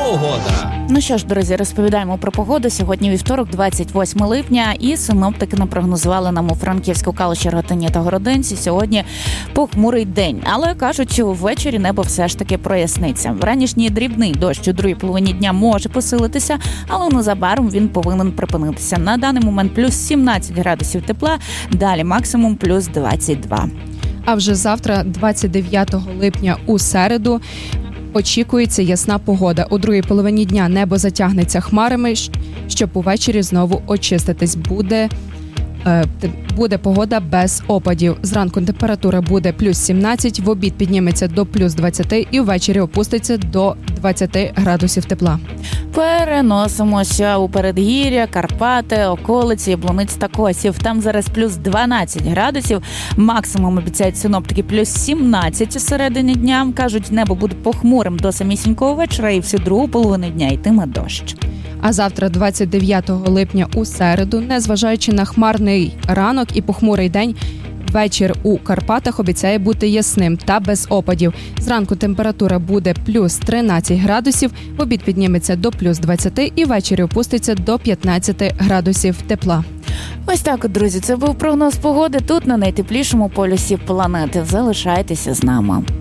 погода. Ну що ж, друзі, розповідаємо про погоду. Сьогодні вівторок, 28 липня, і синоптики напрогнозували нам у Франківську, Калуші, Ротині та Городинці сьогодні похмурий день. Але кажуть, що ввечері небо все ж таки проясниться. Вранішній дрібний дощ у другій половині дня може посилитися, але незабаром він повинен припинитися. На даний момент плюс 17 градусів тепла, далі максимум плюс 22. А вже завтра, 29 липня у середу, очікується ясна погода. У другій половині дня небо затягнеться хмарами, щоб увечері знову очиститись. Буде погода без опадів. Зранку температура буде плюс 17, в обід підніметься до плюс 20 і ввечері опуститься до 20 градусів тепла. Переносимося у передгір'я, Карпати, околиці, Яблуниць та Косів. Там зараз плюс 12 градусів, максимум обіцяють синоптики плюс 17 у середині дня. Кажуть, небо буде похмурим до самісінького вечора і всю другу половину дня йтиме дощ. А завтра, 29 липня у середу, незважаючи на хмарний ранок і похмурий день, вечір у Карпатах обіцяє бути ясним та без опадів. Зранку температура буде плюс 13 градусів, в обід підніметься до плюс 20 і ввечері опуститься до 15 градусів тепла. Ось так от, друзі, це був прогноз погоди тут, на найтеплішому полюсі планети. Залишайтеся з нами.